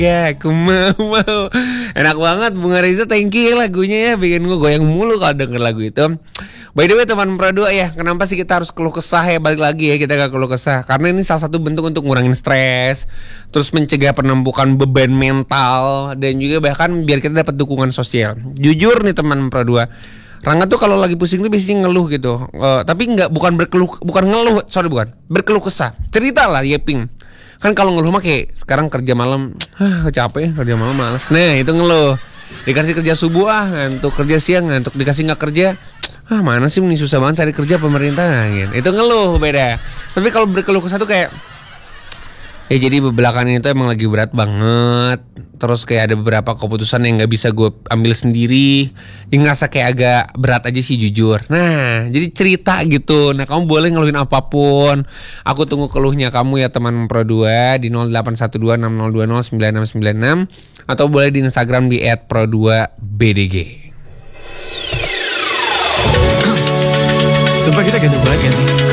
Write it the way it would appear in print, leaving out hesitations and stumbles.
Ya, aku mau. Enak banget Bunga Reza, thank you ya lagunya ya, bikin gue goyang mulu kalau denger lagu itu. By the way teman Pro 2 ya, kenapa sih kita harus keluh kesah ya, balik lagi ya kita gak keluh kesah. Karena ini salah satu bentuk untuk ngurangin stres, terus mencegah penumpukan beban mental, dan juga bahkan biar kita dapat dukungan sosial. Jujur nih teman Pro 2, Rangga tuh kalau lagi pusing tuh biasanya ngeluh gitu, tapi bukan berkeluh kesah, cerita lah Yeping. Kan kalau ngeluh mah kayak sekarang kerja malam, capek kerja malam males. Nah itu ngeluh. Dikasih kerja subuh ngantuk, kerja siang ngantuk, dikasih nggak kerja, mana sih ini susah banget cari kerja pemerintah gitu. Itu ngeluh beda. Tapi kalau berkeluh kesah tuh kayak ya jadi belakangan itu emang lagi berat banget. Terus kayak ada beberapa keputusan yang gak bisa gue ambil sendiri, yang ngerasa kayak agak berat aja sih jujur. Nah jadi cerita gitu. Nah kamu boleh ngeluhin apapun. Aku tunggu keluhnya kamu ya teman Pro 2 di 081260209696, atau boleh di Instagram di @pro2bdg. Sumpah kita ganteng banget gak sih?